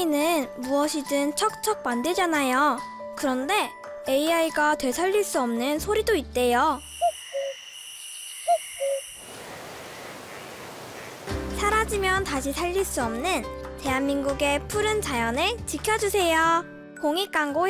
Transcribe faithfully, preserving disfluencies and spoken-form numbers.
에이아이는 무엇이든 척척 만들잖아요. 그런데 에이아이가 되살릴 수 없는 소리도 있대요. 사라지면 다시 살릴 수 없는 대한민국의 푸른 자연을 지켜주세요. 공익광고